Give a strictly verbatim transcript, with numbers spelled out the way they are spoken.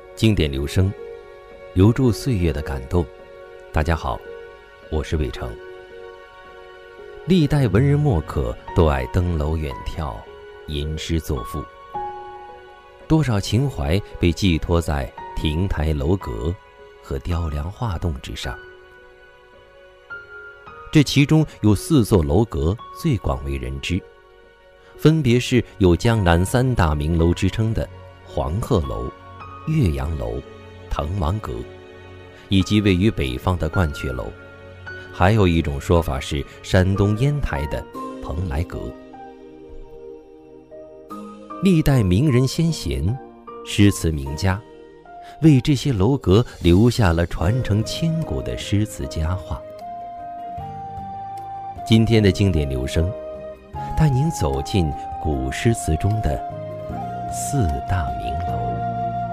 经典留声，留住岁月的感动。大家好，我是伟成。历代文人墨客都爱登楼远眺，吟诗作赋，多少情怀被寄托在亭台楼阁和雕梁画栋之上。这其中有四座楼阁最广为人知，分别是有江南三大名楼之称的黄鹤楼、岳阳楼、滕王阁，以及位于北方的鹳雀楼。还有一种说法是山东烟台的蓬莱阁。历代名人先贤、诗词名家为这些楼阁留下了传承千古的诗词佳话。今天的经典留声，带您走进古诗词中的四大名楼。